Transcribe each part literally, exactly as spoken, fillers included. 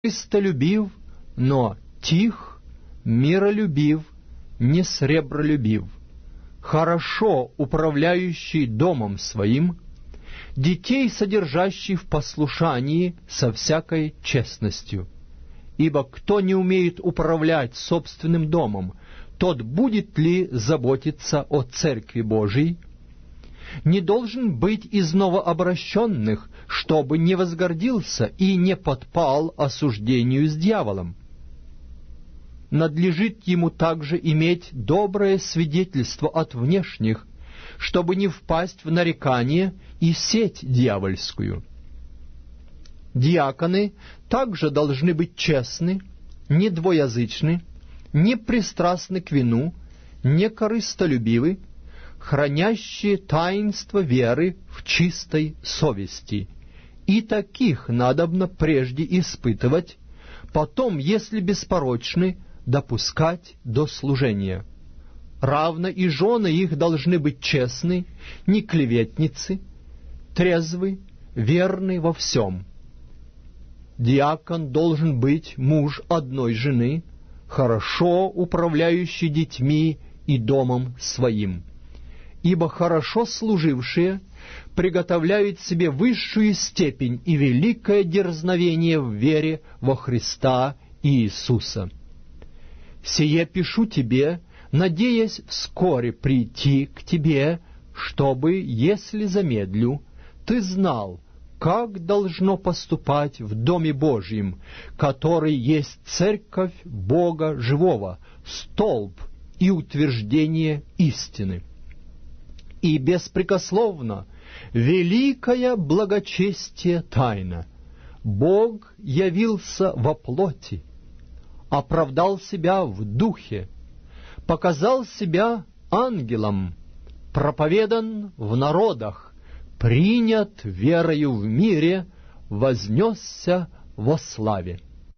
корыстолюбив, но тих, миролюбив, не сребролюбив, хорошо управляющий домом своим, детей содержащий в послушании со всякой честностью. Ибо кто не умеет управлять собственным домом, тот будет ли заботиться о Церкви Божией? Не должен быть из новообращенных, чтобы не возгордился и не подпал осуждению с дьяволом. Надлежит ему также иметь доброе свидетельство от внешних, чтобы не впасть в нарекание и сеть дьявольскую. Диаконы также должны быть честны, не двуязычны, не пристрастны к вину, не корыстолюбивы, хранящие таинство веры в чистой совести. И таких надобно прежде испытывать, потом, если беспорочны, допускать до служения. Равно и жены их должны быть честны, не клеветницы, трезвы, верны во всем. Диакон должен быть муж одной жены, хорошо управляющий детьми и домом своим. Ибо хорошо служившие приготовляют себе высшую степень и великое дерзновение в вере во Христа Иисуса. Сие пишу тебе, надеясь вскоре прийти к тебе, чтобы, если замедлю, ты знал, как должно поступать в Доме Божьем, который есть Церковь Бога Живого, столб и утверждение истины. И беспрекословно великое благочестие тайна. Бог явился во плоти, оправдал себя в духе, показал себя ангелом, проповедан в народах, принят верою в мире, вознесся во славе.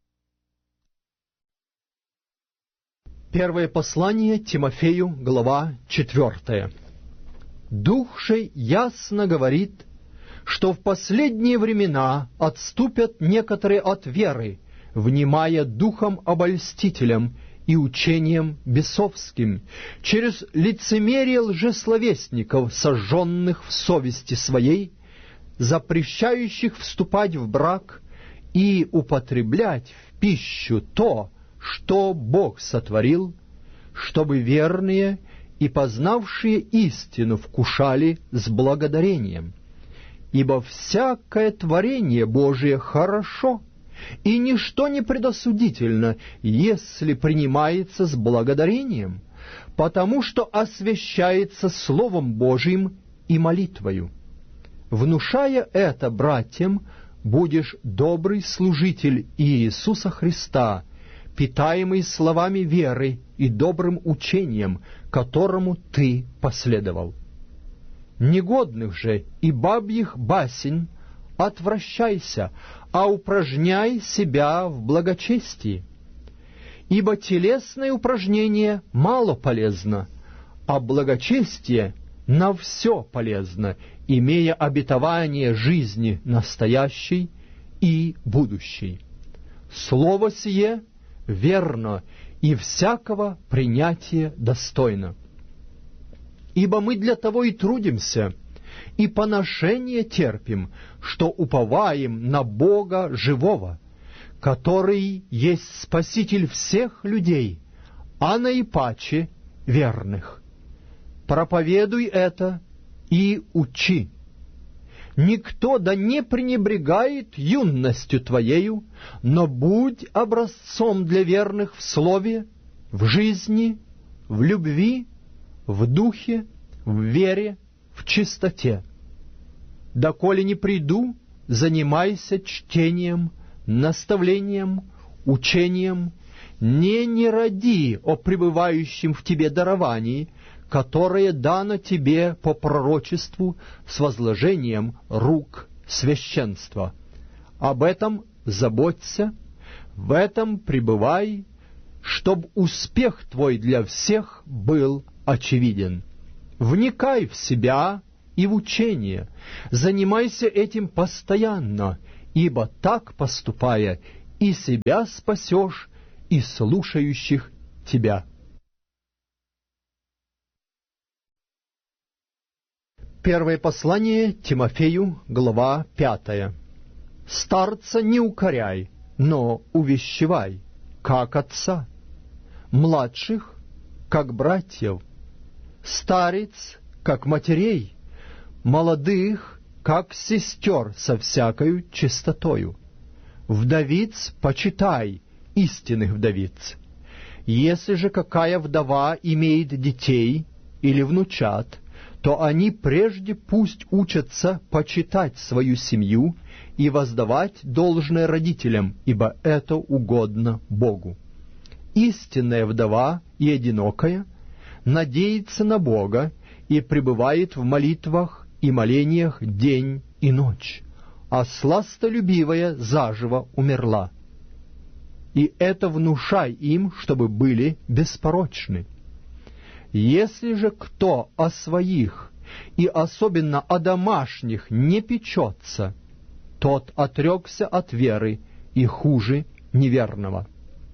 Первое послание Тимофею, глава четвертая. Дух же ясно говорит, что в последние времена отступят некоторые от веры, внимая духом обольстителям и учением бесовским, через лицемерие лжесловесников, сожженных в совести своей, запрещающих вступать в брак и употреблять в пищу то, что Бог сотворил, чтобы верные и познавшие истину вкушали с благодарением. Ибо всякое творение Божие хорошо, и ничто не предосудительно, если принимается с благодарением, потому что освящается Словом Божиим и молитвою. Внушая это братьям, будешь добрый служитель Иисуса Христа, питаемый словами веры и добрым учением, которому ты последовал. Негодных же и бабьих басен отвращайся, а упражняй себя в благочестии. Ибо телесное упражнение мало полезно, а благочестие на все полезно, имея обетование жизни настоящей и будущей. Слово сие верно и всякого принятия достойно. Ибо мы для того и трудимся, и поношение терпим, что уповаем на Бога живого, который есть Спаситель всех людей, а наипаче верных. Проповедуй это и учи. Никто да не пренебрегает юностью твоею, но будь образцом для верных в слове, в жизни, в любви, в духе, в вере, в чистоте. Доколе не приду, занимайся чтением, наставлением, учением, не не ради о пребывающем в тебе даровании, которое дано тебе по пророчеству с возложением рук священства. Об этом заботься, в этом пребывай, чтоб успех твой для всех был очевиден. Вникай в себя и в учение, занимайся этим постоянно, ибо так поступая и себя спасешь, и слушающих тебя. Первое послание Тимофею, глава пятая. «Старца не укоряй, но увещевай, как отца, младших, как братьев, старец, как матерей, молодых, как сестер со всякою чистотою. Вдовиц почитай, истинных вдовиц. Если же какая вдова имеет детей или внучат, то они прежде пусть учатся почитать свою семью и воздавать должное родителям, ибо это угодно Богу. Истинная вдова и одинокая надеется на Бога и пребывает в молитвах и молениях день и ночь, а сластолюбивая заживо умерла. И это внушай им, чтобы были беспорочны. Если же кто о своих, и особенно о домашних, не печется, тот отрекся от веры и хуже неверного.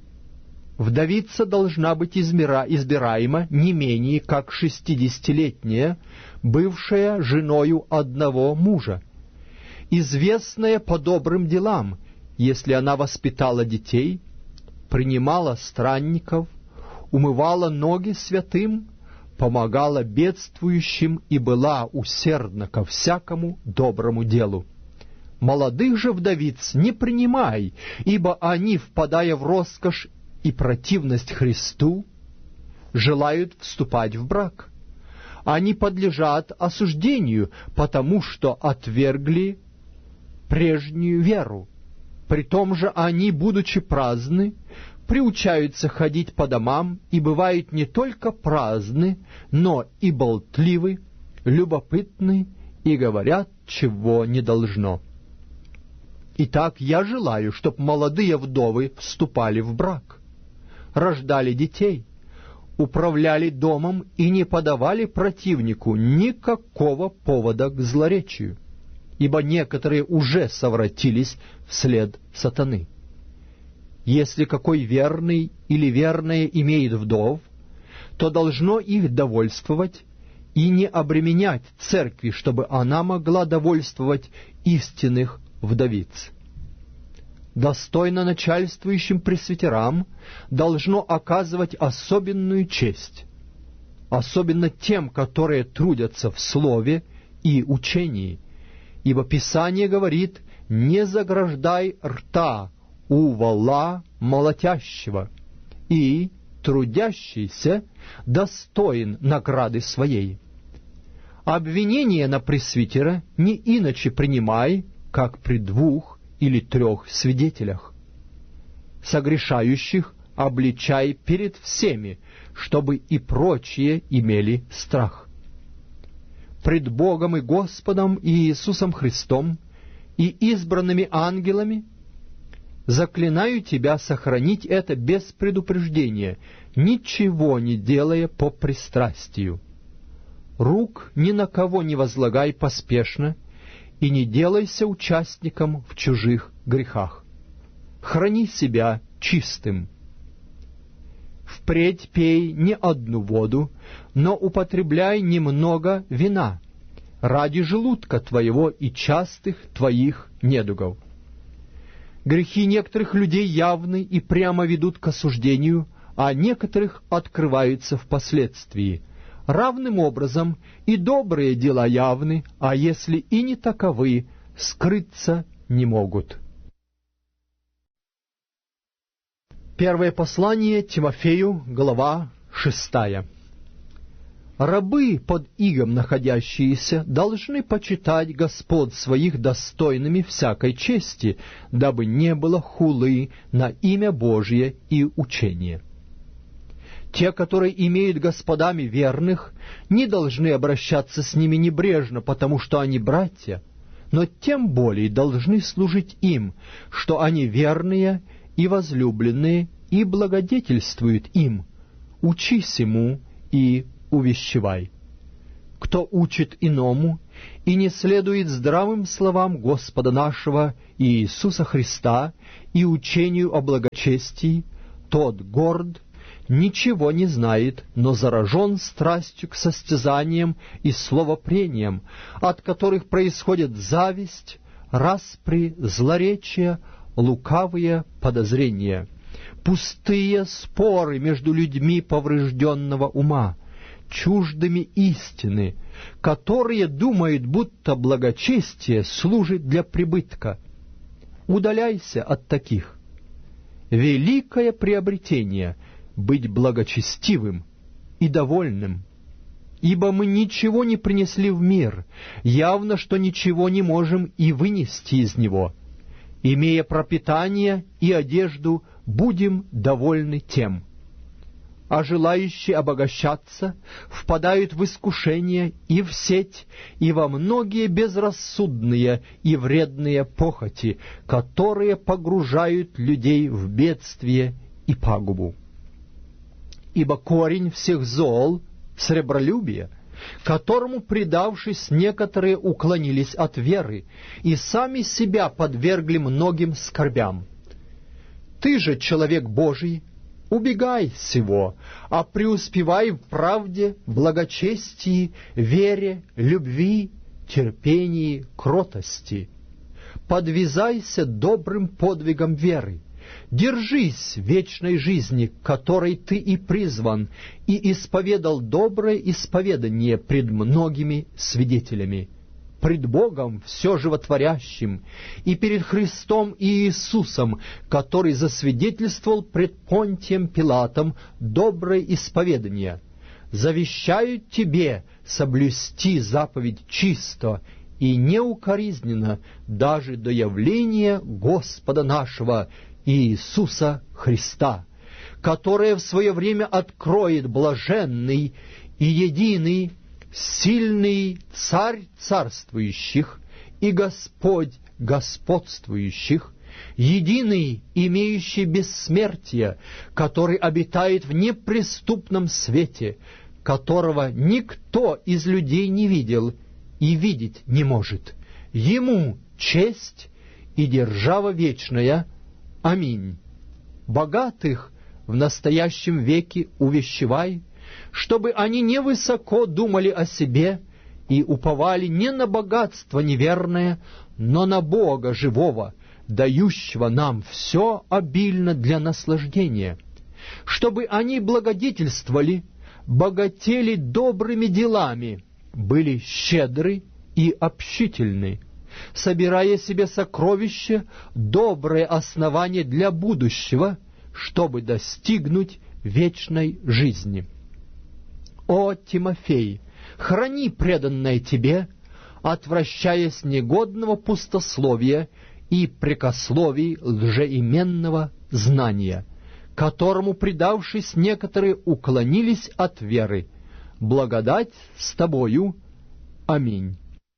Вдовица должна быть измера, избираема не менее как шестидесятилетняя, бывшая женою одного мужа, известная по добрым делам, если она воспитала детей, принимала странников, умывала ноги святым, помогала бедствующим и была усердна ко всякому доброму делу. Молодых же вдовиц не принимай, ибо они, впадая в роскошь и противность Христу, желают вступать в брак. Они подлежат осуждению, потому что отвергли прежнюю веру. При том же они, будучи праздны, приучаются ходить по домам и бывают не только праздны, но и болтливы, любопытны и говорят, чего не должно. Итак, я желаю, чтоб молодые вдовы вступали в брак, рождали детей, управляли домом и не подавали противнику никакого повода к злоречию, ибо некоторые уже совратились вслед сатаны. Если какой верный или верная имеет вдов, то должно их довольствовать и не обременять церкви, чтобы она могла довольствовать истинных вдовиц. Достойно начальствующим пресвитерам должно оказывать особенную честь, особенно тем, которые трудятся в слове и учении, ибо Писание говорит: «Не заграждай рта у вола молотящего, и трудящийся достоин награды своей». Обвинение на пресвитера не иначе принимай, как при двух или трех свидетелях. Согрешающих обличай перед всеми, чтобы и прочие имели страх. Пред Богом и Господом и Иисусом Христом и избранными ангелами заклинаю тебя сохранить это без предупреждения, ничего не делая по пристрастию. Рук ни на кого не возлагай поспешно, и не делайся участником в чужих грехах. Храни себя чистым. Впредь пей не одну воду, но употребляй немного вина, ради желудка твоего и частых твоих недугов. Грехи некоторых людей явны и прямо ведут к осуждению, а некоторых открываются впоследствии. Равным образом и добрые дела явны, а если и не таковы, скрыться не могут. Первое послание Тимофею, глава шестая. Рабы под игом находящиеся должны почитать господ своих достойными всякой чести, дабы не было хулы на имя Божие и учение. Те, которые имеют господами верных, не должны обращаться с ними небрежно, потому что они братья, но тем более должны служить им, что они верные и возлюбленные, и благодетельствуют им. Учись ему и увещевай. Кто учит иному и не следует здравым словам Господа нашего Иисуса Христа и учению о благочестии, тот горд, ничего не знает, но заражен страстью к состязаниям и словопрениям, от которых происходит зависть, распри, злоречия, лукавые подозрения, пустые споры между людьми поврежденного ума, чуждыми истины, которые думают, будто благочестие служит для прибытка. Удаляйся от таких. Великое приобретение — быть благочестивым и довольным, ибо мы ничего не принесли в мир, явно, что ничего не можем и вынести из него. Имея пропитание и одежду, будем довольны тем. А желающие обогащаться впадают в искушение и в сеть, и во многие безрассудные и вредные похоти, которые погружают людей в бедствие и пагубу. Ибо корень всех зол — сребролюбие, которому, предавшись, некоторые уклонились от веры и сами себя подвергли многим скорбям. Ты же, человек Божий, убегай сего, а преуспевай в правде, благочестии, вере, любви, терпении, кротости. Подвязайся добрым подвигом веры. Держись вечной жизни, к которой ты и призван, и исповедал доброе исповедание пред многими свидетелями, пред Богом все животворящим, и перед Христом и Иисусом, который засвидетельствовал пред Понтием Пилатом доброе исповедание. Завещают тебе соблюсти заповедь чисто и неукоризненно даже до явления Господа нашего Иисуса Христа, которое в свое время откроет блаженный и единый, сильный Царь царствующих и Господь господствующих, единый, имеющий бессмертие, который обитает в неприступном свете, которого никто из людей не видел и видеть не может. Ему честь и держава вечная. Аминь. Богатых в настоящем веке увещевай, чтобы они невысоко думали о себе и уповали не на богатство неверное, но на Бога живого, дающего нам все обильно для наслаждения, чтобы они благодетельствовали, богатели добрыми делами, были щедры и общительны, собирая себе сокровища, доброе основание для будущего, чтобы достигнуть вечной жизни. О, Тимофей, храни преданное тебе, отвращаясь негодного пустословия и прекословий лжеименного знания, которому, предавшись, некоторые уклонились от веры. Благодать с тобою. Аминь.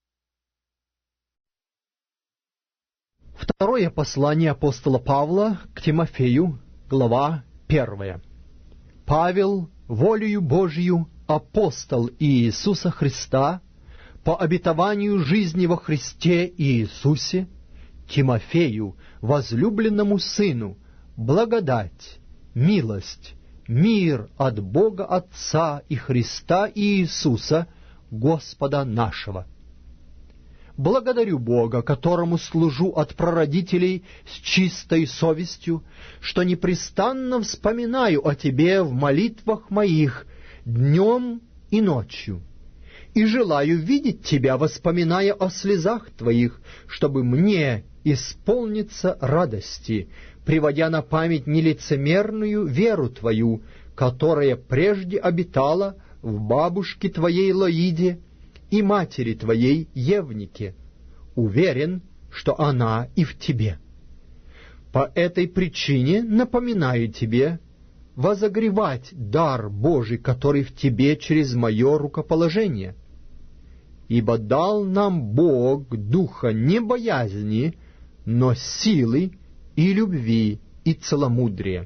Второе послание апостола Павла к Тимофею, глава первая. Павел, волею Божию, апостол Иисуса Христа, по обетованию жизни во Христе Иисусе, Тимофею, возлюбленному сыну, благодать, милость, мир от Бога Отца и Христа Иисуса, Господа нашего. Благодарю Бога, которому служу от прародителей с чистой совестью, что непрестанно вспоминаю о Тебе в молитвах моих днем и ночью, и желаю видеть Тебя, воспоминая о слезах Твоих, чтобы мне исполниться радости, приводя на память нелицемерную веру Твою, которая прежде обитала в бабушке Твоей Лоиде и матери Твоей Евнике. Уверен, что она и в Тебе. По этой причине напоминаю Тебе возогревать дар Божий, который в Тебе через мое рукоположение. Ибо дал нам Бог духа не боязни, но силы и любви и целомудрия.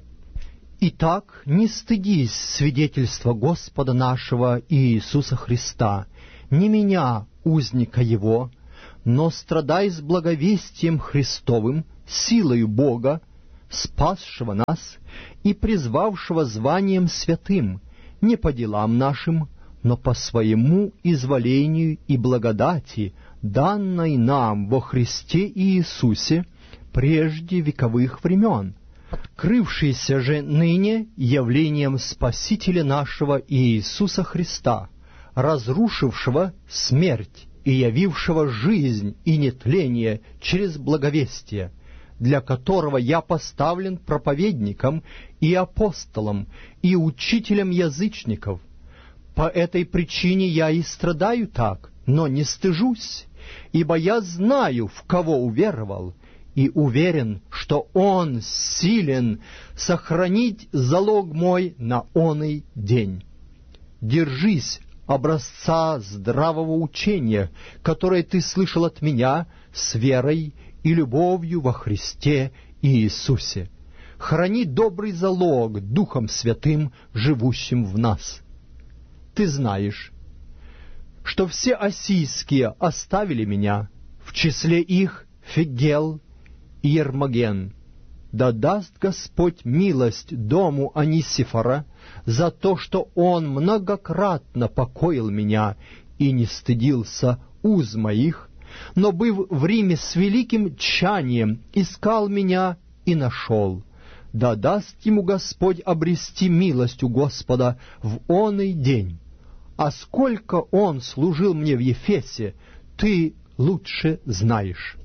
Итак, не стыдись свидетельства Господа нашего Иисуса Христа, не меня, узника его, но страдай с благовестием Христовым, силою Бога, спасшего нас и призвавшего званием святым, не по делам нашим, но по своему изволению и благодати, данной нам во Христе Иисусе прежде вековых времен, открывшейся же ныне явлением Спасителя нашего Иисуса Христа, разрушившего смерть и явившего жизнь и нетление через благовестие, для которого я поставлен проповедником и апостолом и учителем язычников. По этой причине я и страдаю так, но не стыжусь, ибо я знаю, в кого уверовал, и уверен, что Он силен сохранить залог мой на оный день. Держись образца здравого учения, которое ты слышал от меня, с верой и любовью во Христе Иисусе. Храни добрый залог Духом Святым, живущим в нас. Ты знаешь, что все ассийские оставили меня, в числе их Фигел и Ермоген. Да даст Господь милость дому Анисифора за то, что он многократно покоил меня и не стыдился уз моих, но, быв в Риме с великим тщанием, искал меня и нашел. Да даст ему Господь обрести милость у Господа в оный день. А сколько он служил мне в Ефесе, ты лучше знаешь.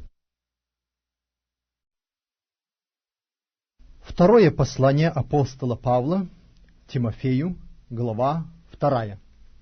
Второе послание апостола Павла Тимофею, глава вторая.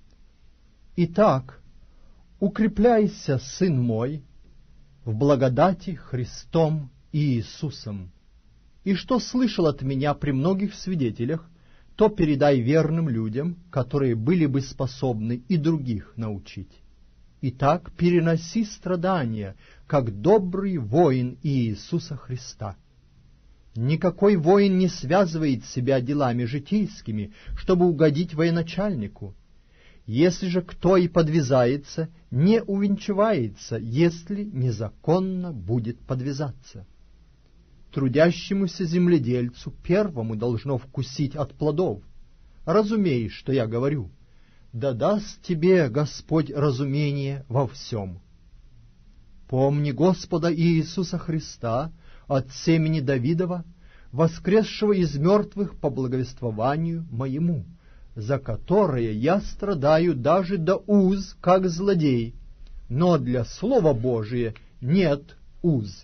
Итак, укрепляйся, сын мой, в благодати Христом и Иисусом, и что слышал от меня при многих свидетелях, то передай верным людям, которые были бы способны и других научить. Итак, переноси страдания, как добрый воин Иисуса Христа. Никакой воин не связывает себя делами житейскими, чтобы угодить военачальнику. Если же кто и подвязается, не увенчивается, если незаконно будет подвязаться. Трудящемуся земледельцу первому должно вкусить от плодов. Разумеешь, что я говорю, да даст тебе Господь разумение во всем. Помни Господа Иисуса Христа от семени Давидова, воскресшего из мертвых по благовествованию моему, за которое я страдаю даже до уз, как злодей, но для Слова Божия нет уз.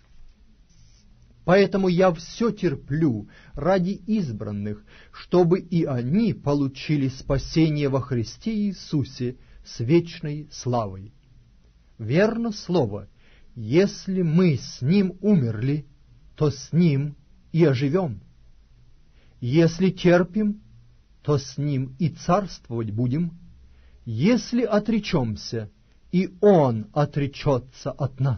Поэтому я все терплю ради избранных, чтобы и они получили спасение во Христе Иисусе с вечной славой. Верно слово, если мы с Ним умерли, то с Ним и оживем. Если терпим, то с Ним и царствовать будем. Если отречемся, и Он отречется от нас.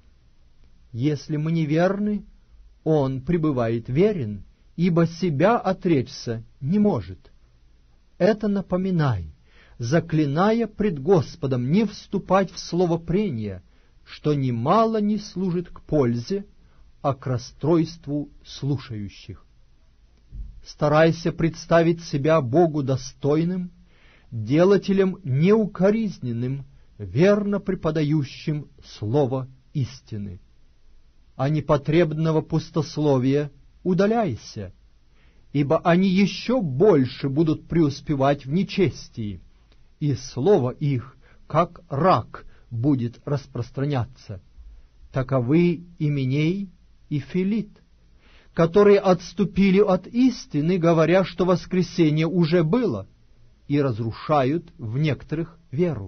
Если мы неверны, Он пребывает верен, ибо себя отречься не может. Это напоминай, заклиная пред Господом не вступать в слово прения, что немало не служит к пользе, а к расстройству слушающих. Старайся представить себя Богу достойным, делателем неукоризненным, верно преподающим слово истины. А непотребного пустословия удаляйся, ибо они еще больше будут преуспевать в нечестии, и слово их, как рак, будет распространяться. Таковы Именей и Филит, которые отступили от истины, говоря, что воскресение уже было, и разрушают в некоторых веру.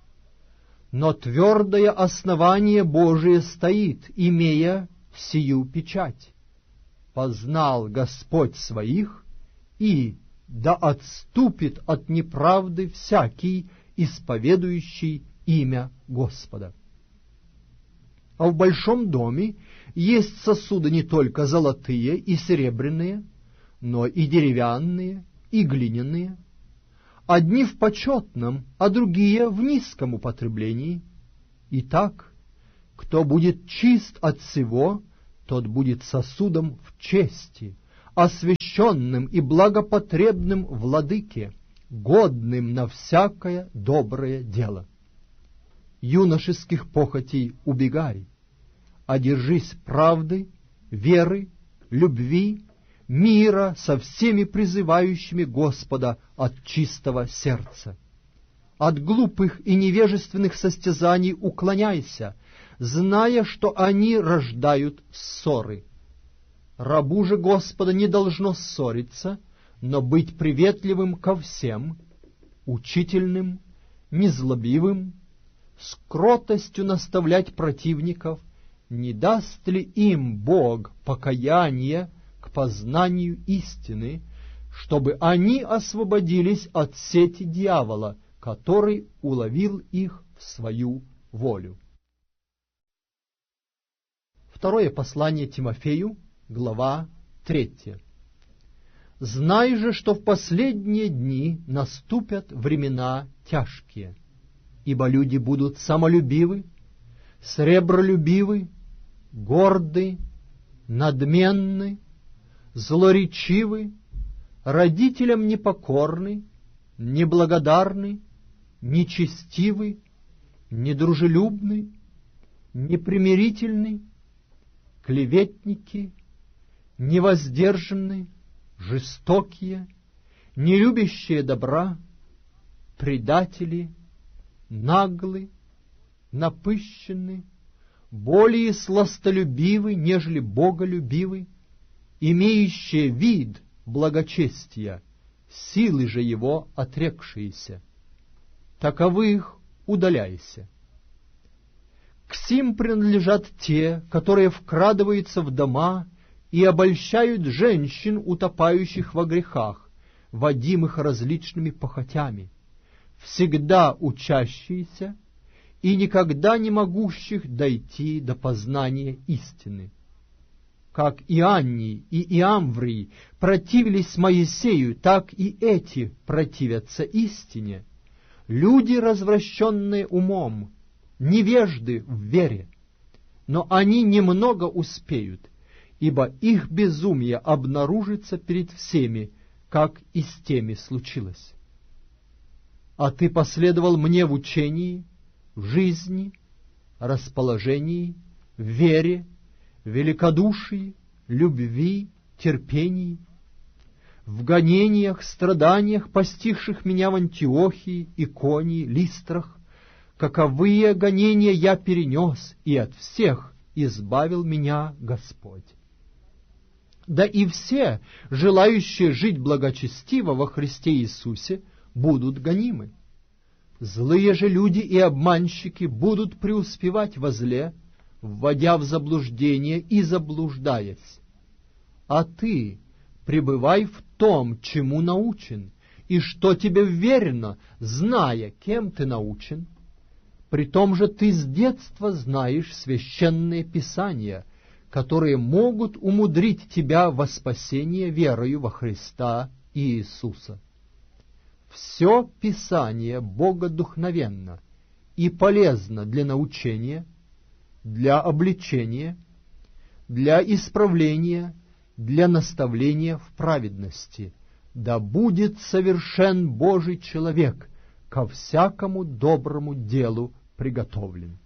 Но твердое основание Божие стоит, имея сию печать. Познал Господь своих, и да отступит от неправды всякий, исповедующий имя Господа. А в большом доме есть сосуды не только золотые и серебряные, но и деревянные, и глиняные. одни в почетном, а другие в низком употреблении. Итак, кто будет чист от всего, тот будет сосудом в чести, освященным и благопотребным владыке, годным на всякое доброе дело. Юношеских похотей убегай, одержись правды, веры, любви, мира со всеми призывающими Господа от чистого сердца. От глупых и невежественных состязаний уклоняйся, зная, что они рождают ссоры. Рабу же Господа не должно ссориться, но быть приветливым ко всем, учительным, незлобивым, с кротостью наставлять противников, не даст ли им Бог покаяние к познанию истины, чтобы они освободились от сети дьявола, который уловил их в свою волю. Второе послание Тимофею, глава третья. «Знай же, что в последние дни наступят времена тяжкие, ибо люди будут самолюбивы, сребролюбивы, горды, надменны, злоречивы, родителям непокорны, неблагодарны, нечестивы, недружелюбны, непримирительны, клеветники, невоздержанны, жестокие, нелюбящие добра, предатели, наглы, напыщенны, более сластолюбивы, нежели боголюбивы, имеющие вид благочестия, силы же его отрекшиеся. Таковых удаляйся. К сим принадлежат те, которые вкрадываются в дома и обольщают женщин, утопающих во грехах, водимых различными похотями, всегда учащиеся и никогда не могущих дойти до познания истины. Как Ианний и Иамврий противились Моисею, так и эти противятся истине. Люди, развращенные умом, невежды в вере, но они немного успеют, ибо их безумие обнаружится перед всеми, как и с теми случилось. А ты последовал мне в учении, в жизни, расположении, в вере, великодушии, любви, терпении, в гонениях, страданиях, постигших меня в Антиохии, Иконии, Листрах, каковые гонения я перенес, и от всех избавил меня Господь. Да и все, желающие жить благочестиво во Христе Иисусе, будут гонимы. Злые же люди и обманщики будут преуспевать во зле, вводя в заблуждение и заблуждаясь. А ты пребывай в том, чему научен, и что тебе вверено, зная, кем ты научен. При том же ты с детства знаешь священные писания, которые могут умудрить тебя во спасение верою во Христа Иисуса. Все Писание богодухновенно и полезно для научения, для обличения, для исправления, для наставления в праведности, да будет совершен Божий человек, ко всякому доброму делу приготовлен.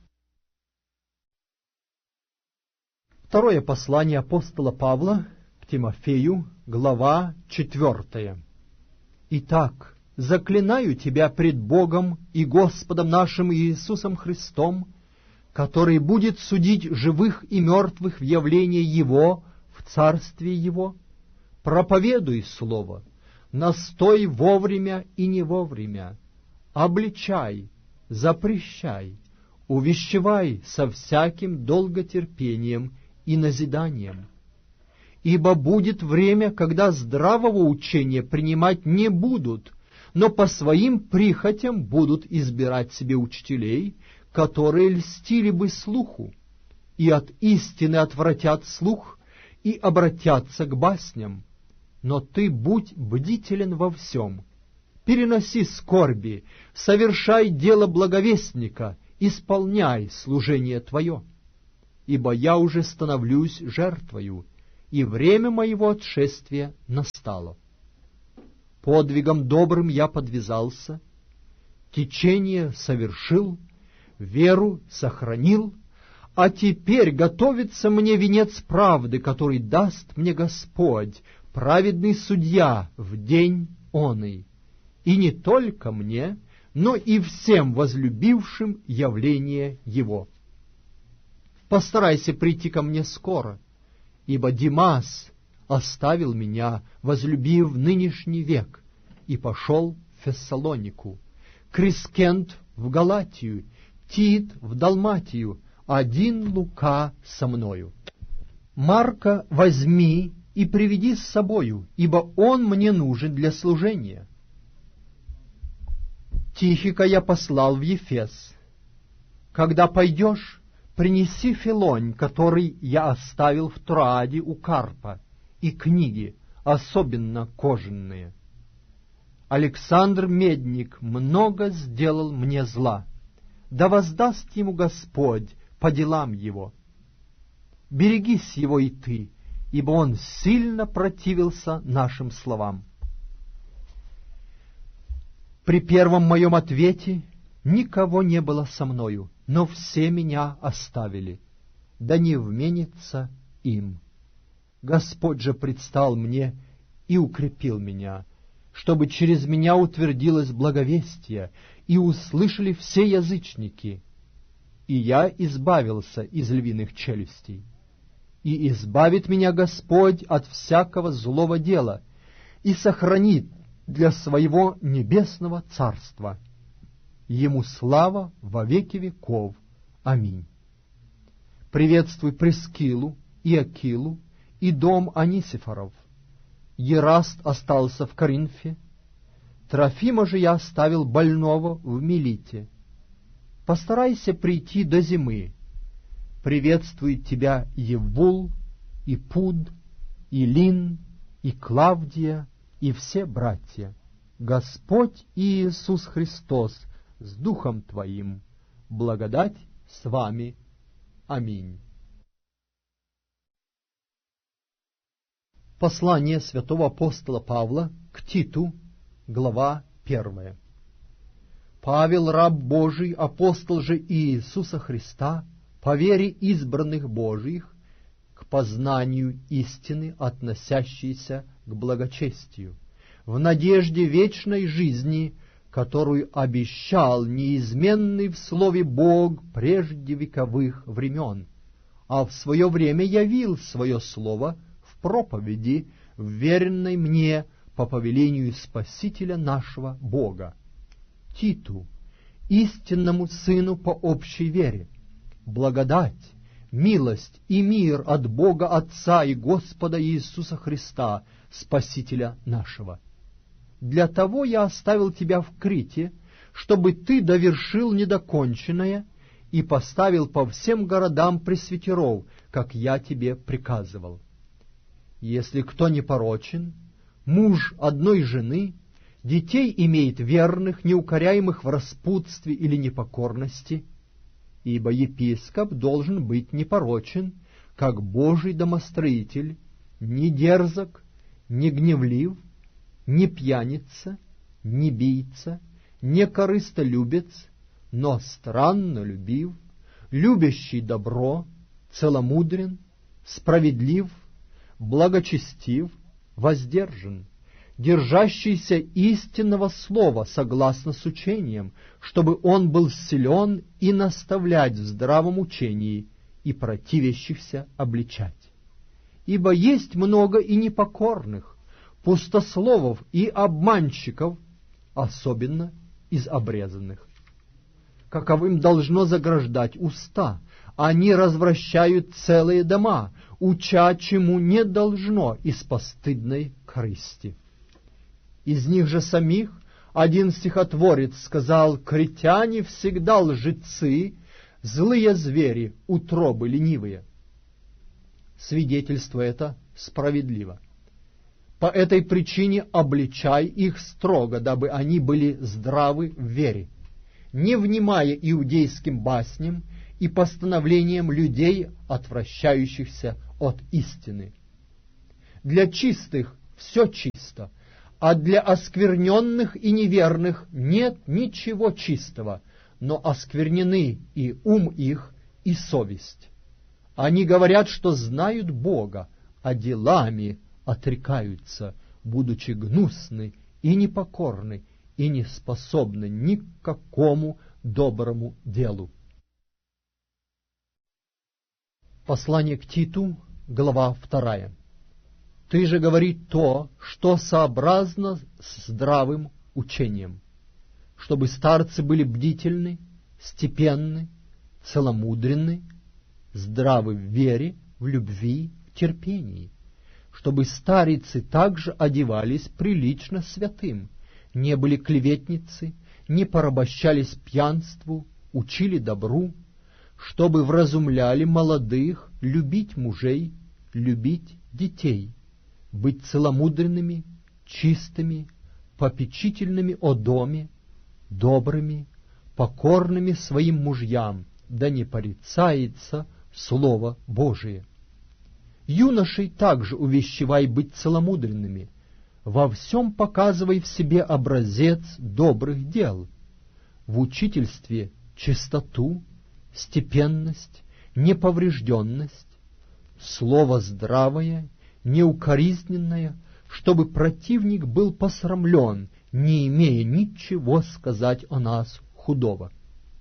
Второе послание апостола Павла к Тимофею, глава четвертая. Итак, заклинаю тебя пред Богом и Господом нашим Иисусом Христом, который будет судить живых и мертвых в явлении Его, в Царстве Его, проповедуй Слово, настой вовремя и не вовремя, обличай, запрещай, увещевай со всяким долготерпением и назиданием. Ибо будет время, когда здравого учения принимать не будут, но по своим прихотям будут избирать себе учителей, которые льстили бы слуху, и от истины отвратят слух, и обратятся к басням. Но ты будь бдителен во всем, переноси скорби, совершай дело благовестника, исполняй служение Твое. Ибо я уже становлюсь жертвою, и время моего отшествия настало. Подвигом добрым я подвязался, течение совершил, веру сохранил, а теперь готовится мне венец правды, который даст мне Господь, праведный судья, в день оный, и не только мне, но и всем возлюбившим явление Его. Постарайся прийти ко мне скоро, ибо Димас оставил меня, возлюбив нынешний век, и пошел в Фессалонику, Крискент в Галатию, Тит в Далматию, один Лука со мною. Марка возьми и приведи с собою, ибо он мне нужен для служения. Тихика я послал в Ефес. Когда пойдешь, принеси Филонь, который я оставил в Троаде у Карпа, и книги, особенно кожаные. Александр Медник много сделал мне зла, да воздаст ему Господь по делам его. Берегись его и ты, ибо он сильно противился нашим словам. При первом моем ответе никого не было со мною, но все меня оставили, да не вменится им. Господь же предстал мне и укрепил меня, чтобы через меня утвердилось благовестие, и услышали все язычники, и я избавился из львиных челюстей. И избавит меня Господь от всякого злого дела, и сохранит для своего небесного царства. Ему слава во веки веков. Аминь. Приветствуй Прискилу и Акилу и дом Анисифоров. Ераст остался в Коринфе. Трофима же я оставил больного в Милите. Постарайся прийти до зимы. Приветствует тебя Евбул, и Пуд, и Лин, и Клавдия, и все братья. Господь Иисус Христос с Духом Твоим. Благодать с вами. Аминь. Послание святого апостола Павла к Титу, глава первая. Павел, раб Божий, апостол же Иисуса Христа, по вере избранных Божиих, к познанию истины, относящейся к благочестию, в надежде вечной жизни, которую обещал неизменный в слове Бог прежде вековых времен, а в свое время явил свое слово в проповеди, вверенной мне по повелению Спасителя нашего Бога, Титу, истинному сыну по общей вере, благодать, милость и мир от Бога Отца и Господа Иисуса Христа, Спасителя нашего. Для того я оставил тебя в Крите, чтобы ты довершил недоконченное и поставил по всем городам пресвитеров, как я тебе приказывал. Если кто непорочен, муж одной жены, детей имеет верных, неукоряемых в распутстве или непокорности, ибо епископ должен быть непорочен, как Божий домостроитель, не дерзок, не гневлив, не пьяница, не бийца, не корыстолюбец, но страннолюбив, любящий добро, целомудрен, справедлив, благочестив, воздержан, держащийся истинного слова согласно с учением, чтобы он был силен и наставлять в здравом учении и противящихся обличать. Ибо есть много и непокорных, пустословов и обманщиков, особенно из обрезанных. Каковым должно заграждать уста, они развращают целые дома, уча, чему не должно из постыдной корысти. Из них же самих один стихотворец сказал: «Критяне всегда лжецы, злые звери, утробы ленивые». Свидетельство это справедливо. По этой причине обличай их строго, дабы они были здравы в вере, не внимая иудейским басням и постановлениям людей, отвращающихся от истины. Для чистых все чисто, а для оскверненных и неверных нет ничего чистого, но осквернены и ум их, и совесть. Они говорят, что знают Бога, а делами отрекаются, будучи гнусны и непокорны, и не способны ни к какому доброму делу. Послание к Титу, глава вторая. Ты же говори то, что сообразно с здравым учением, чтобы старцы были бдительны, степенны, целомудренны, здравы в вере, в любви, в терпении, чтобы старицы также одевались прилично святым, не были клеветницы, не порабощались пьянству, учили добру, чтобы вразумляли молодых любить мужей, любить детей, быть целомудренными, чистыми, попечительными о доме, добрыми, покорными своим мужьям, да не порицается Слово Божие. Юношей также увещевай быть целомудренными, во всем показывай в себе образец добрых дел, в учительстве чистоту, степенность, неповрежденность, слово здравое, неукоризненное, чтобы противник был посрамлен, не имея ничего сказать о нас худого.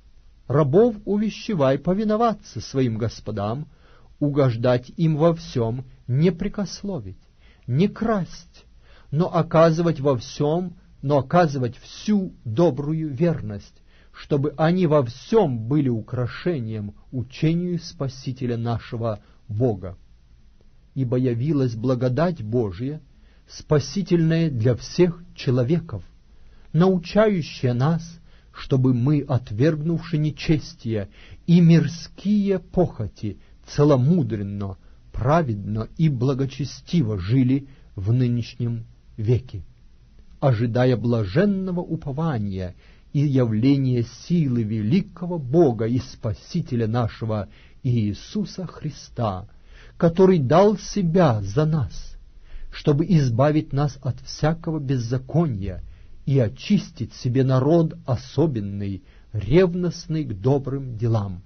Рабов увещевай повиноваться своим господам, угождать им во всем, не прекословить, не красть, но оказывать во всем, но оказывать всю добрую верность, чтобы они во всем были украшением учению Спасителя нашего Бога. Ибо явилась благодать Божия, спасительная для всех человеков, научающая нас, чтобы мы, отвергнувши нечестие и мирские похоти, целомудренно, праведно и благочестиво жили в нынешнем веке, ожидая блаженного упования и явления силы великого Бога и Спасителя нашего Иисуса Христа, который дал Себя за нас, чтобы избавить нас от всякого беззакония и очистить себе народ особенный, ревностный к добрым делам.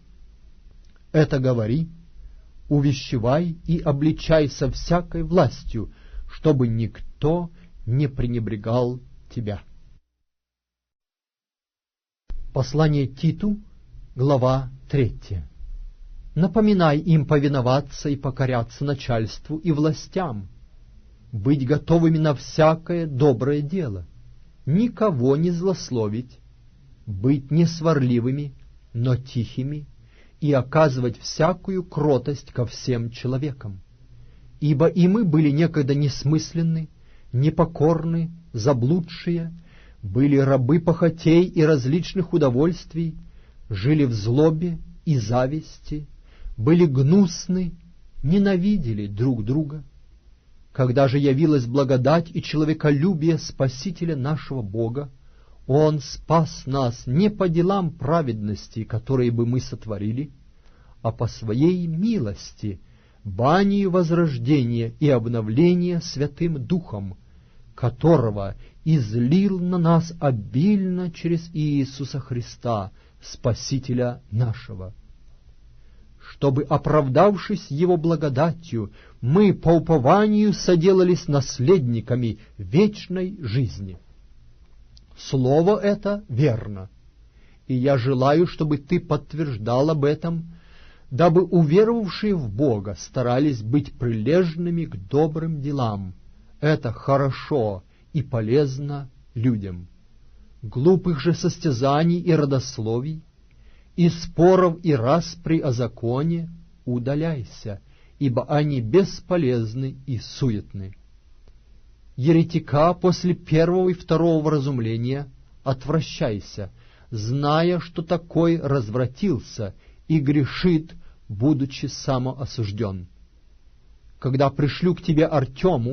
Это говори, увещевай и обличай со всякой властью, чтобы никто не пренебрегал тебя. Послание Титу, глава третья. Напоминай им повиноваться и покоряться начальству и властям, быть готовыми на всякое доброе дело, никого не злословить, быть не сварливыми, но тихими, и оказывать всякую кротость ко всем человекам. Ибо и мы были некогда несмысленны, непокорны, заблудшие, были рабы похотей и различных удовольствий, жили в злобе и зависти, были гнусны, ненавидели друг друга. Когда же явилась благодать и человеколюбие Спасителя нашего Бога, Он спас нас не по делам праведности, которые бы мы сотворили, а по Своей милости, банию возрождения и обновления Святым Духом, которого излил на нас обильно через Иисуса Христа, Спасителя нашего, чтобы, оправдавшись Его благодатью, мы по упованию соделались наследниками вечной жизни. Слово это верно, и я желаю, чтобы ты подтверждал об этом, дабы уверовавшие в Бога старались быть прилежными к добрым делам. Это хорошо и полезно людям. Глупых же состязаний и родословий, и споров и распри о законе удаляйся, ибо они бесполезны и суетны. Еретика после первого и второго вразумления отвращайся, зная, что такой развратился и грешит, будучи самоосужден. Когда пришлю к тебе Артему,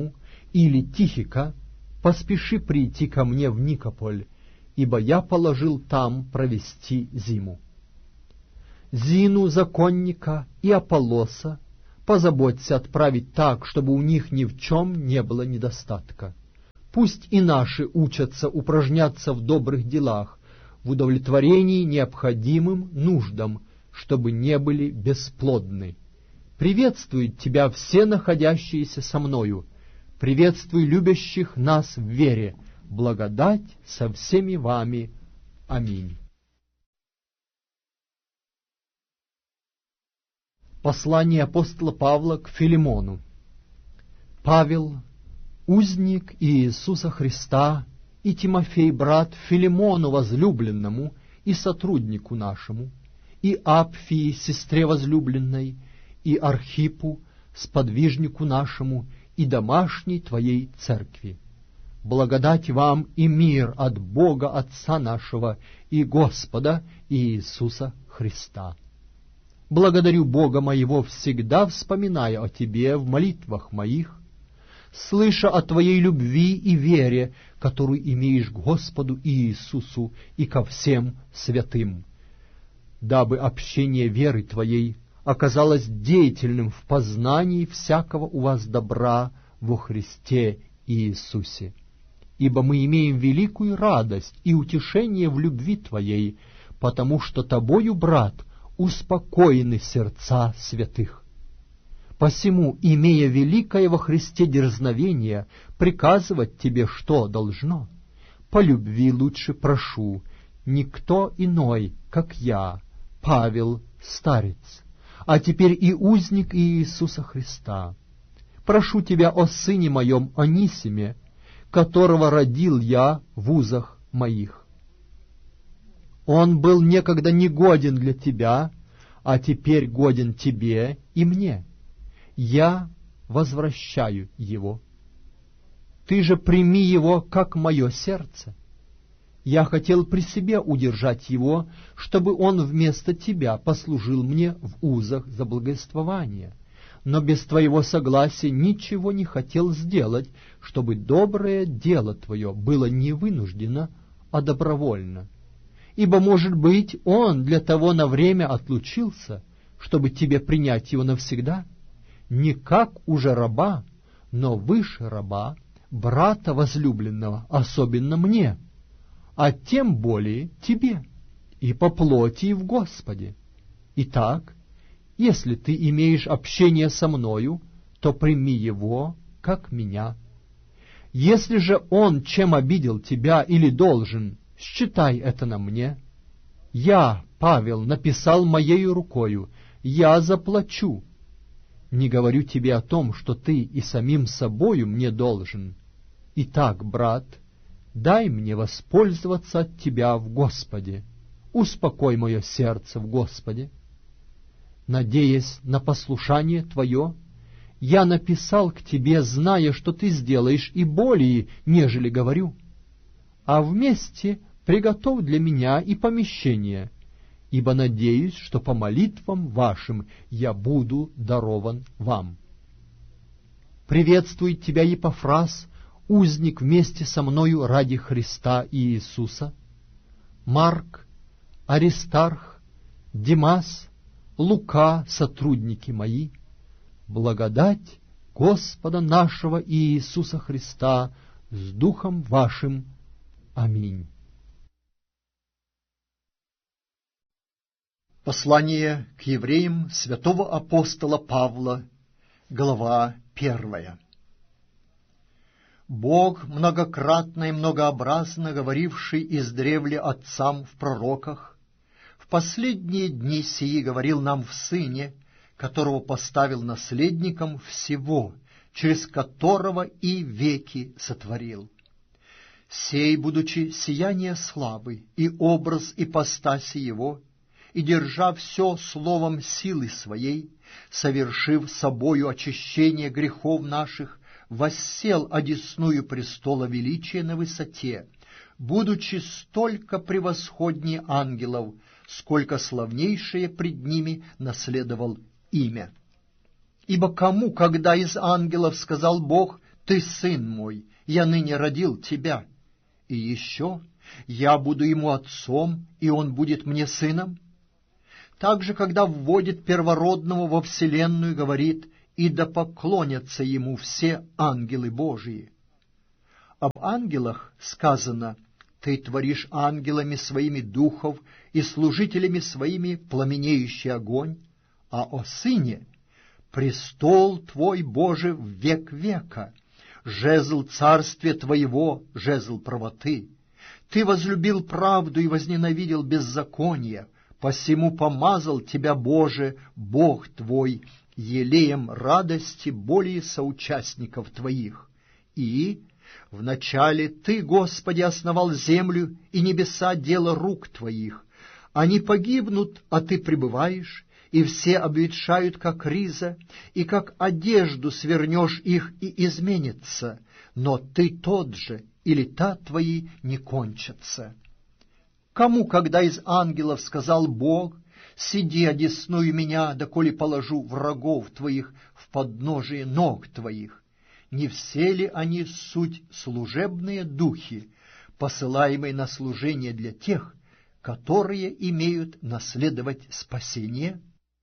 или Тихика, поспеши прийти ко мне в Никополь, ибо я положил там провести зиму. Зину, законника и Аполлоса позаботься отправить так, чтобы у них ни в чем не было недостатка. Пусть и наши учатся упражняться в добрых делах, в удовлетворении необходимым нуждам, чтобы не были бесплодны. Приветствуют тебя все находящиеся со мною. Приветствуй любящих нас в вере. Благодать со всеми вами. Аминь. Послание апостола Павла к Филимону. Павел, узник Иисуса Христа, и Тимофей, брат Филимону возлюбленному и сотруднику нашему, и Апфии, сестре возлюбленной, и Архипу, сподвижнику нашему, и домашней твоей церкви. Благодать вам и мир от Бога Отца нашего и Господа Иисуса Христа. Благодарю Бога моего, всегда вспоминая о тебе в молитвах моих, слыша о твоей любви и вере, которую имеешь к Господу Иисусу и ко всем святым, дабы общение веры твоей оказалось деятельным в познании всякого у вас добра во Христе Иисусе. Ибо мы имеем великую радость и утешение в любви твоей, потому что тобою, брат, успокоены сердца святых. Посему, имея великое во Христе дерзновение, приказывать тебе, что должно, по любви лучше прошу, никто иной, как я, Павел, старец, а теперь и узник Иисуса Христа. Прошу тебя о сыне моем Онисиме, которого родил я в узах моих. Он был некогда негоден для тебя, а теперь годен тебе и мне. Я возвращаю его. Ты же прими его, как мое сердце. Я хотел при себе удержать его, чтобы он вместо тебя послужил мне в узах за благовествование, но без твоего согласия ничего не хотел сделать, чтобы доброе дело твое было не вынуждено, а добровольно. Ибо, может быть, он для того на время отлучился, чтобы тебе принять его навсегда, не как уже раба, но выше раба, брата возлюбленного, особенно мне, а тем более тебе, и по плоти, и в Господе. Итак, если ты имеешь общение со мною, то прими его, как меня. Если же он чем обидел тебя или должен, считай это на мне. Я, Павел, написал моею рукою, я заплачу. Не говорю тебе о том, что ты и самим собою мне должен. Итак, брат, дай мне воспользоваться от тебя в Господе. Успокой мое сердце в Господе. Надеясь на послушание твое, я написал к тебе, зная, что ты сделаешь и более, нежели говорю. А вместе приготовь для меня и помещение, ибо надеюсь, что по молитвам вашим я буду дарован вам. Приветствует тебя Епафрас, узник вместе со мною ради Христа и Иисуса, Марк, Аристарх, Димас, Лука, сотрудники мои. Благодать Господа нашего Иисуса Христа с Духом вашим. Аминь. Послание к евреям святого апостола Павла, глава первая. Бог, многократно и многообразно говоривший издревле отцам в пророках, в последние дни сии говорил нам в Сыне, которого поставил наследником всего, через которого и веки сотворил. Сей, будучи сияние славы и образ ипостаси его, и держа все словом силы своей, совершив собою очищение грехов наших, воссел одесную престола величия на высоте, будучи столько превосходнее ангелов, сколько славнейшее пред ними наследовал имя. Ибо кому, когда из ангелов сказал Бог: Ты сын мой, я ныне родил тебя. И еще я буду ему отцом, и он будет мне сыном. Также, когда вводит первородного во вселенную, говорит: и да поклонятся ему все ангелы Божии. Об ангелах сказано: ты творишь ангелами своими духов и служителями своими пламенеющий огонь, а о сыне: престол твой, Боже, в век века, жезл царствия твоего, жезл правоты. Ты возлюбил правду и возненавидел беззаконие, посему помазал тебя, Боже, Бог твой, елеем радости более соучастников твоих. И вначале Ты, Господи, основал землю и небеса — дело рук Твоих. Они погибнут, а Ты пребываешь, и все обветшают, как риза, и как одежду свернешь их, и изменится, но Ты тот же, и лета Твои не кончатся. Кому, когда из ангелов сказал Бог: сиди одесную меня, доколе положу врагов Твоих в подножие ног Твоих? Не все ли они суть служебные духи, посылаемые на служение для тех, которые имеют наследовать спасение?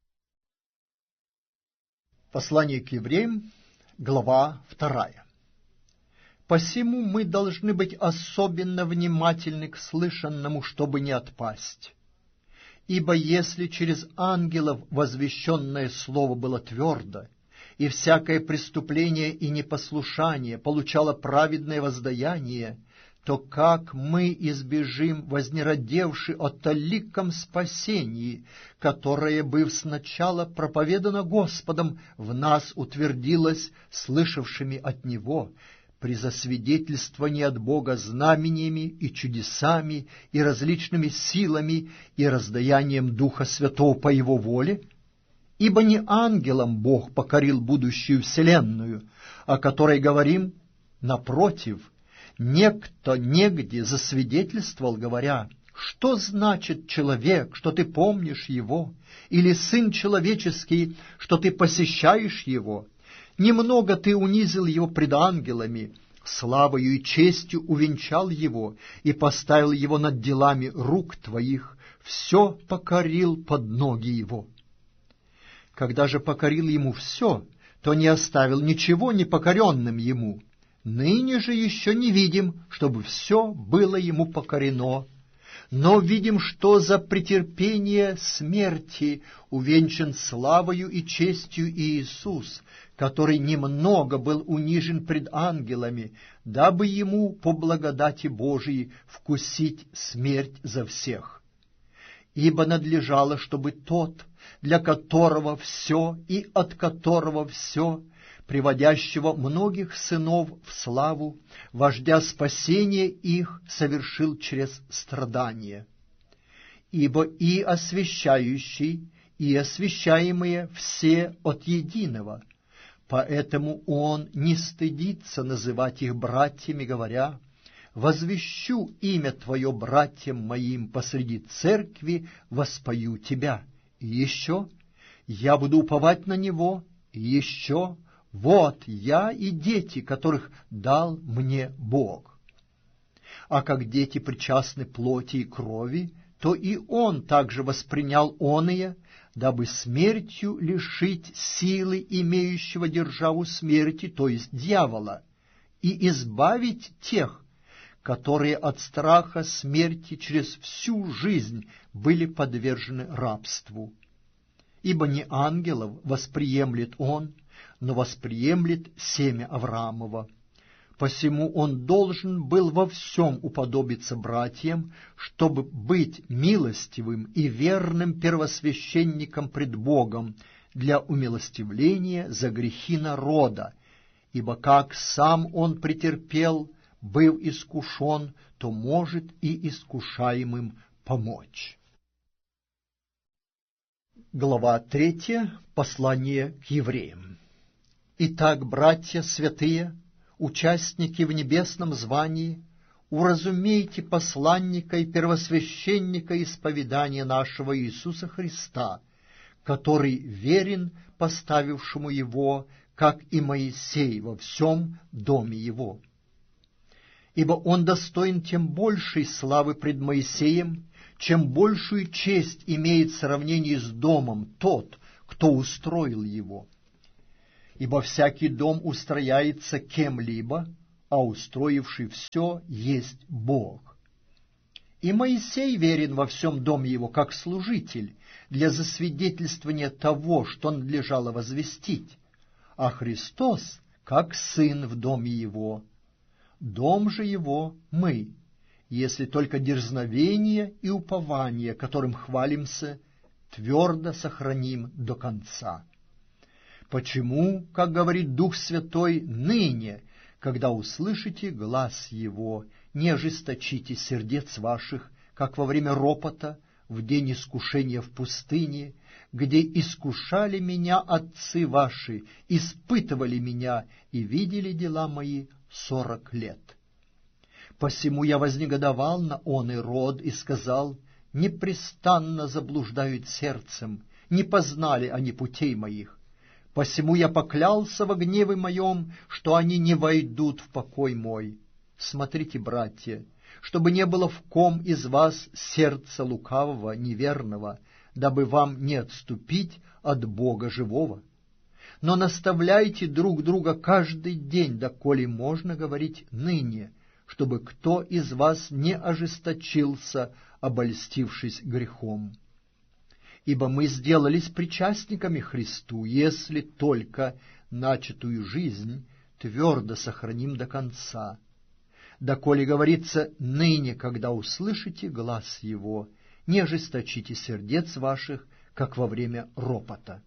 Послание к евреям, глава вторая. Посему мы должны быть особенно внимательны к слышанному, чтобы не отпасть. Ибо если через ангелов возвещенное слово было твердо, и всякое преступление и непослушание получало праведное воздаяние, то как мы избежим, вознеродевши о таликом спасении, которое, быв сначала проповедано Господом, в нас утвердилось слышавшими от Него, при засвидетельствовании от Бога знамениями и чудесами и различными силами и раздаянием Духа Святого по Его воле? Ибо не ангелам Бог покорил будущую вселенную, о которой говорим, напротив, некто негде засвидетельствовал, говоря: что значит человек, что ты помнишь его, или сын человеческий, что ты посещаешь его? Немного ты унизил его пред ангелами, славою и честью увенчал его и поставил его над делами рук твоих, все покорил под ноги его. Когда же покорил ему все, то не оставил ничего непокоренным ему. Ныне же еще не видим, чтобы все было ему покорено, но видим, что за претерпение смерти увенчан славою и честью Иисус, который немного был унижен пред ангелами, дабы ему по благодати Божией вкусить смерть за всех. Ибо надлежало, чтобы тот, для которого все и от которого все, приводящего многих сынов в славу, вождя спасения их, совершил через страдания. Ибо и освящающий, и освящаемые все от единого, поэтому он не стыдится называть их братьями, говоря: «Возвещу имя Твое братьям моим, посреди церкви воспою Тебя». И еще: «Я буду уповать на Него». И еще: «Вот я и дети, которых дал мне Бог». А как дети причастны плоти и крови, то и Он также воспринял оные, дабы смертью лишить силы имеющего державу смерти, то есть дьявола, и избавить тех, которые от страха смерти через всю жизнь были подвержены рабству. Ибо не ангелов восприемлет он, но восприемлет семя Авраамова. Посему он должен был во всем уподобиться братьям, чтобы быть милостивым и верным первосвященником пред Богом для умилостивления за грехи народа, ибо как сам он претерпел, быв искушен, то может и искушаемым помочь. Глава третья. Послание к евреям. Итак, братья святые, участники в небесном звании, уразумейте посланника и первосвященника исповедания нашего Иисуса Христа, который верен поставившему его, как и Моисей во всем доме его. Ибо он достоин тем большей славы пред Моисеем, чем большую честь имеет в сравнении с домом тот, кто устроил его. Ибо всякий дом устрояется кем-либо, а устроивший все есть Бог. И Моисей верен во всем доме его, как служитель, для засвидетельствования того, что надлежало возвестить, а Христос, как сын в доме его. Дом же его мы, если только дерзновение и упование, которым хвалимся, твердо сохраним до конца. Почему, как говорит Дух Святой, ныне, когда услышите глас Его, не ожесточите сердец ваших, как во время ропота, в день искушения в пустыне, где искушали меня отцы ваши, испытывали меня и видели дела мои сорок лет. Посему я вознегодовал на он и род и сказал: непрестанно заблуждают сердцем, не познали они путей моих. Посему я поклялся во гневе моем, что они не войдут в покой мой. Смотрите, братья, чтобы не было в ком из вас сердца лукавого, неверного, дабы вам не отступить от Бога живого. Но наставляйте друг друга каждый день, доколе можно говорить ныне, чтобы кто из вас не ожесточился, обольстившись грехом. Ибо мы сделались причастниками Христу, если только начатую жизнь твердо сохраним до конца. Доколе говорится ныне, когда услышите глас Его, не ожесточите сердец ваших, как во время ропота.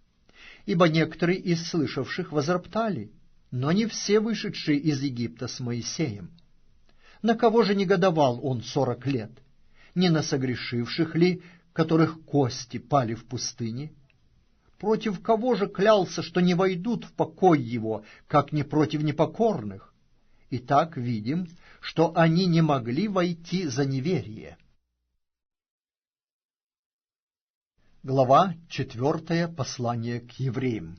Ибо некоторые из слышавших возроптали, но не все вышедшие из Египта с Моисеем. На кого же негодовал он сорок лет? Не на согрешивших ли, которых кости пали в пустыне? Против кого же клялся, что не войдут в покой его, как не против непокорных? Итак, видим, что они не могли войти за неверие. Глава четвертая. Послание к евреям.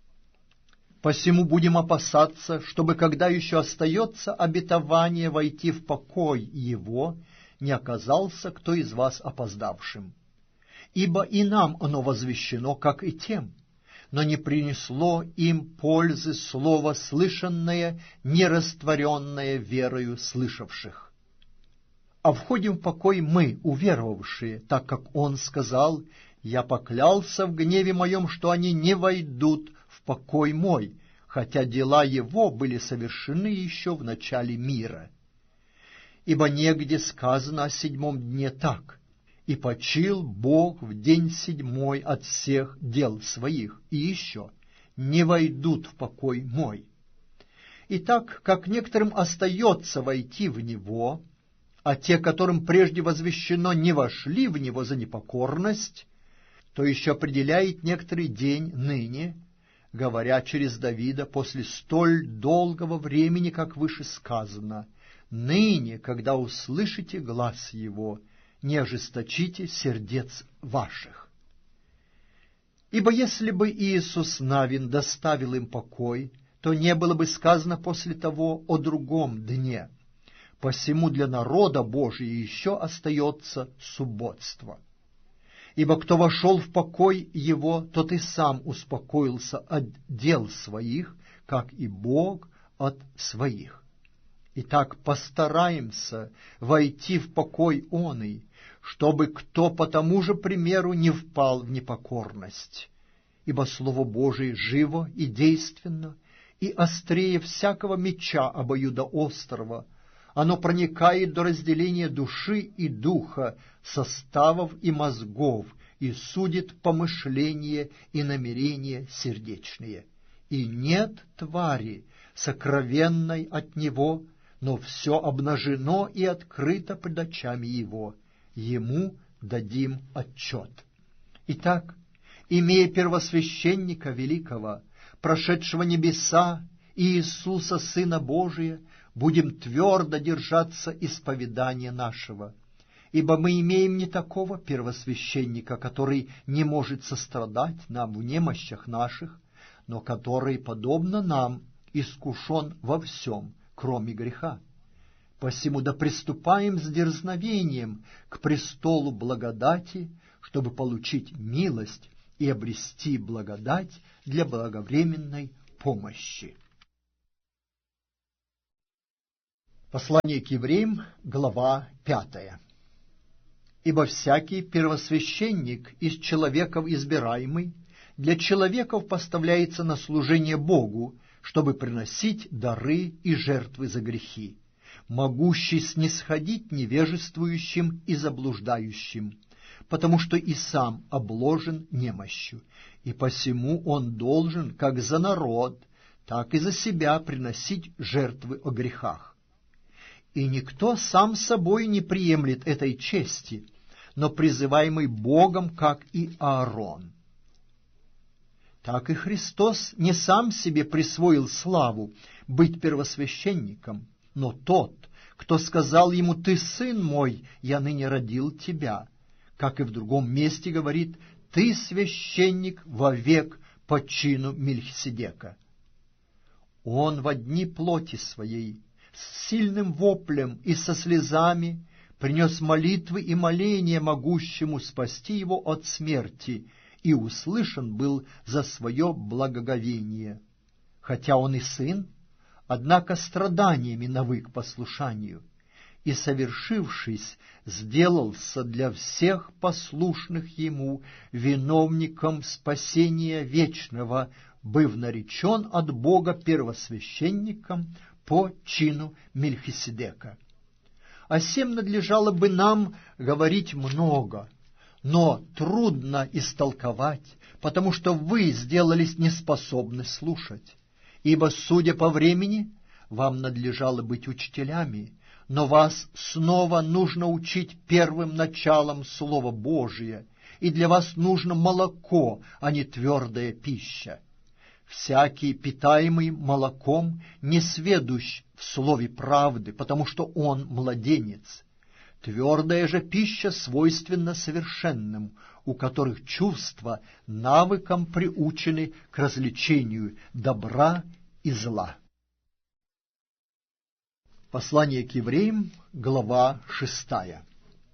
Посему будем опасаться, чтобы, когда еще остается обетование войти в покой его, не оказался кто из вас опоздавшим. Ибо и нам оно возвещено, как и тем, но не принесло им пользы слово слышанное, нерастворенное верою слышавших. А входим в покой мы, уверовавшие, так как он сказал: «Я поклялся в гневе моем, что они не войдут в покой мой, хотя дела его были совершены еще в начале мира». Ибо негде сказано о седьмом дне так: «И почил Бог в день седьмой от всех дел своих», и еще: «не войдут в покой мой». Итак, как некоторым остается войти в него, а те, которым прежде возвещено, не вошли в него за непокорность, то еще определяет некоторый день ныне, говоря через Давида после столь долгого времени, как выше сказано: «Ныне, когда услышите глас его, не ожесточите сердец ваших». Ибо если бы Иисус Навин доставил им покой, то не было бы сказано после того о другом дне. Посему для народа Божия еще остается субботство. Ибо кто вошел в покой его, тот и сам успокоился от дел своих, как и Бог от своих. Итак, постараемся войти в покой оный, чтобы кто по тому же примеру не впал в непокорность. Ибо Слово Божие живо и действенно, и острее всякого меча обоюдоострого. Оно проникает до разделения души и духа, составов и мозгов, и судит помышления и намерения сердечные. И нет твари, сокровенной от него, но все обнажено и открыто пред очами его. Ему дадим отчет. Итак, имея первосвященника великого, прошедшего небеса, Иисуса, Сына Божия, будем твердо держаться исповедания нашего. Ибо мы имеем не такого первосвященника, который не может сострадать нам в немощах наших, но который, подобно нам, искушен во всем, кроме греха. Посему да приступаем с дерзновением к престолу благодати, чтобы получить милость и обрести благодать для благовременной помощи. Послание к евреям, глава пятая. Ибо всякий первосвященник из человеков избираемый для человеков поставляется на служение Богу, чтобы приносить дары и жертвы за грехи, могущий снисходить невежествующим и заблуждающим, потому что и сам обложен немощью, и посему он должен как за народ, так и за себя приносить жертвы о грехах. И никто сам собой не приемлет этой чести, но призываемый Богом, как и Аарон. Так и Христос не сам себе присвоил славу быть первосвященником, но тот, кто сказал ему: «Ты сын мой, я ныне родил тебя», как и в другом месте говорит: «Ты священник вовек по чину Мельхиседека». Он во дни плоти своей с сильным воплем и со слезами принес молитвы и моления могущему спасти его от смерти, и услышан был за свое благоговение. Хотя он и сын, однако страданиями навык послушанию, и, совершившись, сделался для всех послушных ему виновником спасения вечного, быв наречен от Бога первосвященником по чину Мельхиседека. О сем надлежало бы нам говорить много, но трудно истолковать, потому что вы сделались неспособны слушать. Ибо, судя по времени, вам надлежало быть учителями, но вас снова нужно учить первым началом Слова Божия, и для вас нужно молоко, а не твердая пища. Всякий, питаемый молоком, не сведущ в слове правды, потому что он младенец. Твердая же пища свойственна совершенным, у которых чувства навыком приучены к развлечению добра и зла. Послание к евреям, глава шестая.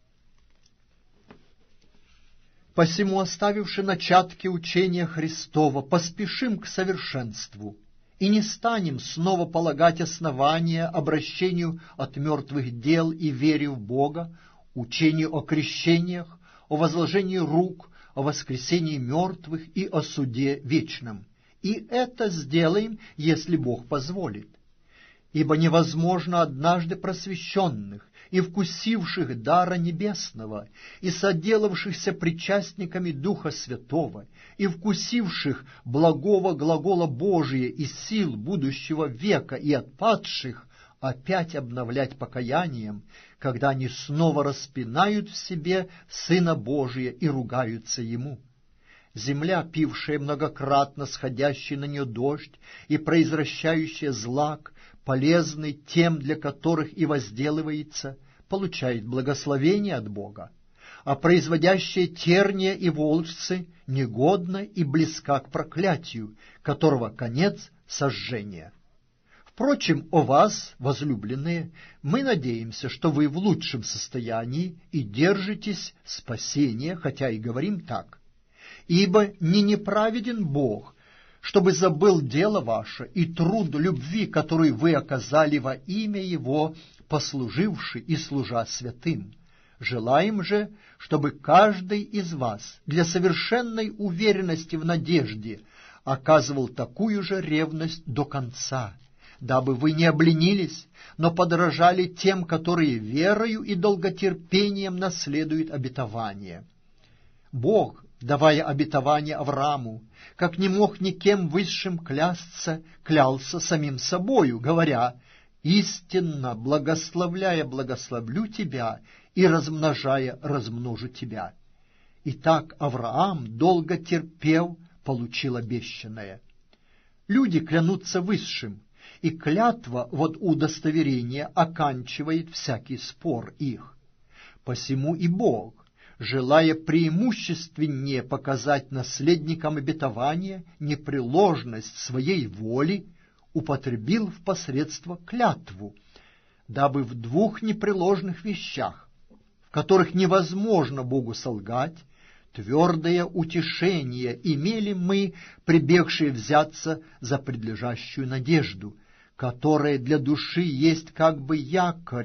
Посему, оставивши начатки учения Христова, поспешим к совершенству, и не станем снова полагать основания обращению от мертвых дел и вере в Бога, учению о крещениях, о возложении рук, о воскресении мертвых и о суде вечном. И это сделаем, если Бог позволит. Ибо невозможно однажды просвещенных и вкусивших дара небесного, и соделавшихся причастниками Духа Святого, и вкусивших благого глагола Божия и сил будущего века, и отпадших, опять обновлять покаянием, когда они снова распинают в себе Сына Божия и ругаются Ему. Земля, пившая многократно сходящий на нее дождь и произвращающая злак, полезный тем, для которых и возделывается, получает благословение от Бога, а производящая терния и волжцы негодна и близка к проклятию, которого конец — сожжение. Впрочем, о вас, возлюбленные, мы надеемся, что вы в лучшем состоянии и держитесь спасения, хотя и говорим так. Ибо не неправеден Бог, чтобы забыл дело ваше и труд любви, который вы оказали во имя Его, послуживши и служа святым. Желаем же, чтобы каждый из вас для совершенной уверенности в надежде оказывал такую же ревность до конца, дабы вы не обленились, но подражали тем, которые верою и долготерпением наследуют обетование. Бог, давая обетование Аврааму, как не мог никем высшим клясться, клялся самим собою, говоря: «Истинно, благословляя, благословлю тебя, и размножая, размножу тебя». Итак, Авраам, долго терпев, получил обещанное. Люди клянутся высшим, и клятва вот удостоверения оканчивает всякий спор их. Посему и Бог, желая преимущественнее показать наследникам обетования непреложность своей воли, употребил в посредство клятву, дабы в двух непреложных вещах, в которых невозможно Богу солгать, твердое утешение имели мы, прибегшие взяться за предлежащую надежду, которая для души есть как бы якорь,